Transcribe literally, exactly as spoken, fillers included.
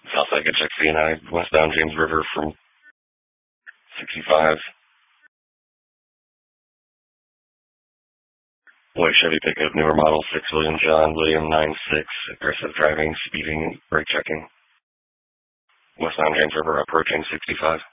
Southside get check C and I, westbound James River from sixty-five. White Chevy pickup, newer model, six William John, William nine six, aggressive driving, speeding, brake checking. Westbound James River approaching sixty-five.